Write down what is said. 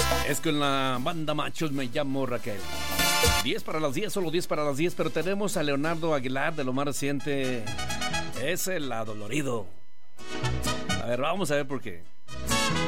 Es con la banda Machos, Me Llamo Raquel. 10 para las 10, solo 10 para las 10, pero tenemos a Leonardo Aguilar de lo más reciente. Es el adolorido. A ver, vamos a ver por qué.